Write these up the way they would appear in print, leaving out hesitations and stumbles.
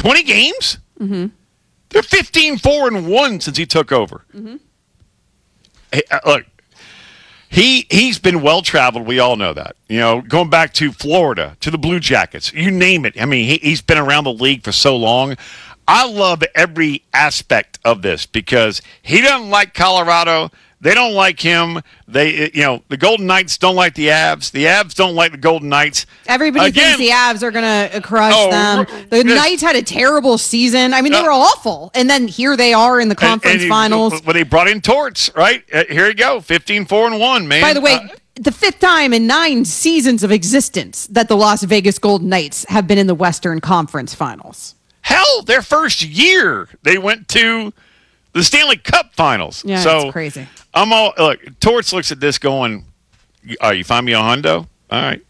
20 games? Mm-hmm. They're 15-4-1 since he took over. Mm-hmm. Hey, look, he's been well-traveled. We all know that. Going back to Florida, to the Blue Jackets, you name it. I mean, he's been around the league for so long. I love every aspect of this because he doesn't like Colorado. They don't like him. The Golden Knights don't like the Avs. The Avs don't like the Golden Knights. Everybody thinks the Avs are going to crush them. The Knights had a terrible season. I mean, they were awful. And then here they are in the conference finals. Well, they brought in Torts, right? Here you go, 15-4-1, man. By the way, the fifth time in 9 seasons of existence that the Las Vegas Golden Knights have been in the Western Conference Finals. Hell, their first year, they went to the Stanley Cup Finals. Yeah, that's crazy. Torts looks at this going, you find me a hundo? All right.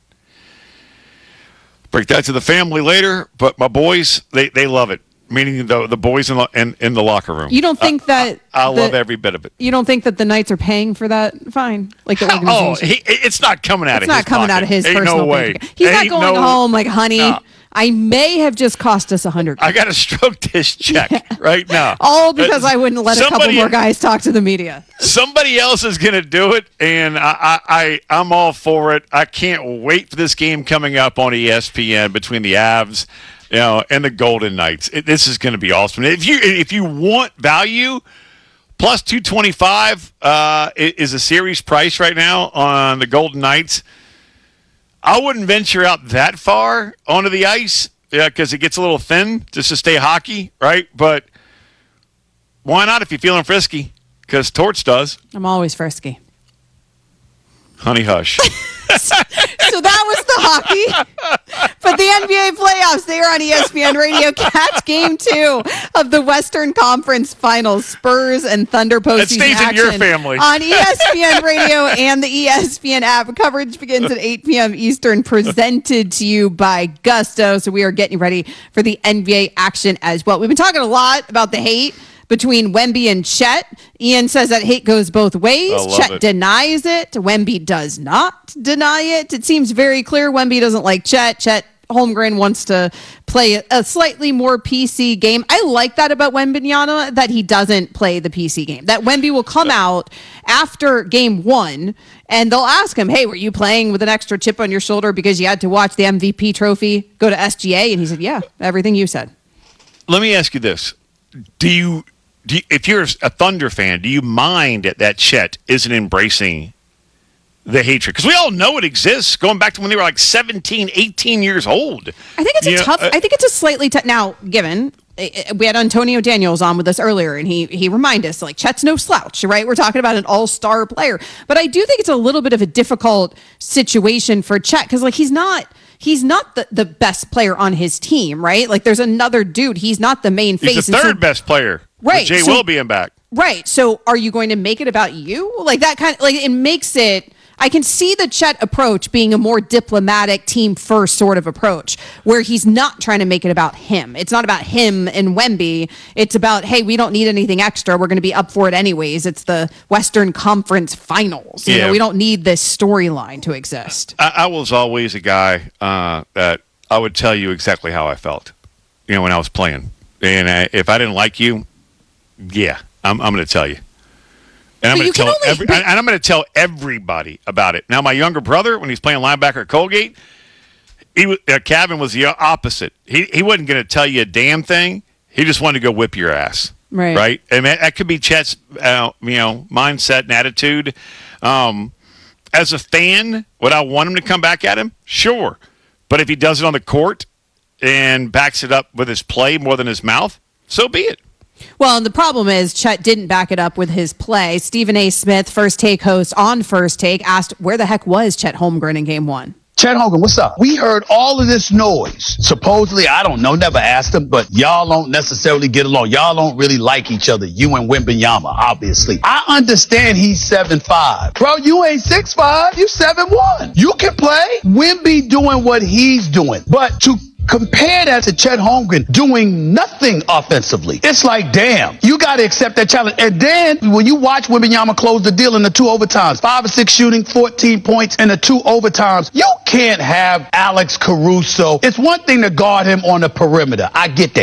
Break that to the family later, but my boys, they love it. Meaning the boys in the locker room. You don't think that I love every bit of it. You don't think that the Knights are paying for that fine? Like the organization? It's not coming out of his pocket. It's not coming out of his personal way. He's not going home like, honey, I may have just cost us $100. I got to stroke this check right now. All because I wouldn't let a couple more guys talk to the media. Somebody else is going to do it, and I'm all for it. I can't wait for this game coming up on ESPN between the Avs and the Golden Knights. This is going to be awesome. If you want value, plus 225 is a series price right now on the Golden Knights. I wouldn't venture out that far onto the ice because it gets a little thin just to stay hockey, right? But why not if you're feeling frisky? Because Torts does. I'm always frisky. Honey, hush. So that was the hockey. But the NBA playoffs, they are on ESPN Radio. Catch game 2 of the Western Conference Finals. Spurs and Thunder postseason action. It stays in your family. On ESPN Radio and the ESPN app. Coverage begins at 8 p.m. Eastern, presented to you by Gusto. So we are getting ready for the NBA action as well. We've been talking a lot about the hate between Wemby and Chet. Ian says that hate goes both ways. Chet denies it. Wemby does not deny it. It seems very clear Wemby doesn't like Chet. Chet Holmgren wants to play a slightly more PC game. I like that about Wembanyama, that he doesn't play the PC game. That Wemby will come out after game 1 and they'll ask him, hey, were you playing with an extra chip on your shoulder because you had to watch the MVP trophy go to SGA? And he said, yeah, everything you said. Let me ask you this. If you're a Thunder fan, do you mind that Chet isn't embracing the hatred? Because we all know it exists, going back to when they were like 17, 18 years old. I think it's I think it's a slightly tough. Now, given we had Antonio Daniels on with us earlier, and he reminded us, like, Chet's no slouch, right? We're talking about an all-star player. But I do think it's a little bit of a difficult situation for Chet, because, like, he's not the best player on his team, right? Like, there's another dude. He's not the main face. He's the third best player. Right. With Jay Will being back. Right. So are you going to make it about you? Like, that kind of, like, it makes it, I can see the Chet approach being a more diplomatic, team first sort of approach, where he's not trying to make it about him. It's not about him and Wemby. It's about, hey, we don't need anything extra. We're going to be up for it anyways. It's the Western Conference Finals. You know, we don't need this storyline to exist. I was always a guy that I would tell you exactly how I felt, when I was playing. And if I didn't like you, I'm going to tell you. And I'm going to tell everybody about it. Now, my younger brother, when he's playing linebacker at Colgate, Kevin was the opposite. He wasn't going to tell you a damn thing. He just wanted to go whip your ass. Right? And that could be Chet's, mindset and attitude. As a fan, would I want him to come back at him? Sure. But if he does it on the court and backs it up with his play more than his mouth, so be it. Well, and the problem is Chet didn't back it up with his play. Stephen A. Smith, First Take host on First Take, asked where the heck was Chet Holmgren in game 1? Chet Holmgren, what's up? We heard all of this noise. Supposedly, I don't know, never asked him, but y'all don't necessarily get along. Y'all don't really like each other. You and Wembanyama, obviously. I understand he's 7'5". Bro, you ain't 6'5". You 7'1". You can play. Wemby doing what he's doing. But to compare that to Chet Holmgren doing nothing offensively, it's like, damn, you got to accept that challenge. And then when you watch Wembanyama close the deal in the 2 overtimes, 5 or 6 shooting, 14 points in the 2 overtimes, you can't have Alex Caruso. It's one thing to guard him on the perimeter. I get that.